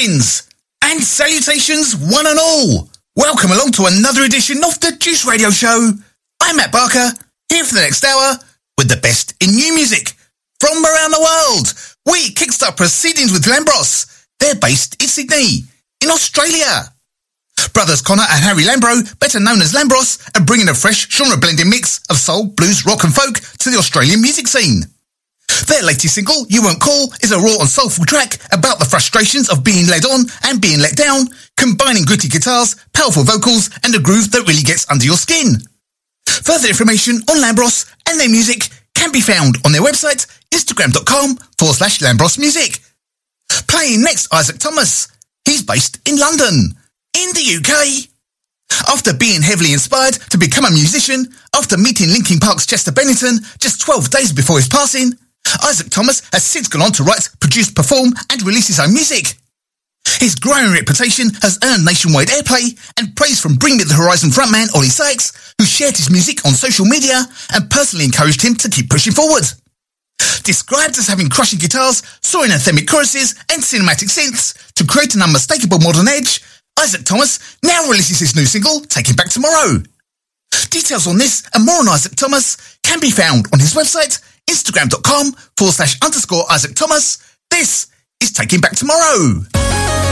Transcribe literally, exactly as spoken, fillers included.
Greetings and salutations one and all. Welcome along to another edition of the Juice Radio Show. I'm Matt Barker, here for the next hour with the best in new music from around the world. We kickstart proceedings with Lambros. They're based in Sydney, in Australia. Brothers Connor and Harry Lambro, better known as Lambros, are bringing a fresh genre-blending mix of soul, blues, rock and folk to the Australian music scene. Their latest single, You Won't Call, is a raw and soulful track about the frustrations of being led on and being let down, combining gritty guitars, powerful vocals, and a groove that really gets under your skin. Further information on Lambros and their music can be found on their website, instagram.com forward slash Lambros Music. Playing next, Isaac Thomas. He's based in London, in the U K. After being heavily inspired to become a musician, after meeting Linkin Park's Chester Bennington just twelve days before his passing, Isaac Thomas has since gone on to write, produce, perform and release his own music. His growing reputation has earned nationwide airplay and praise from Bring Me the Horizon frontman Ollie Sykes, who shared his music on social media and personally encouraged him to keep pushing forward. Described as having crushing guitars, soaring anthemic choruses and cinematic synths to create an unmistakable modern edge, Isaac Thomas now releases his new single, Taking Back Tomorrow. Details on this and more on Isaac Thomas can be found on his website, instagram.com forward slash underscore Isaac Thomas. This is Taking Back Tomorrow.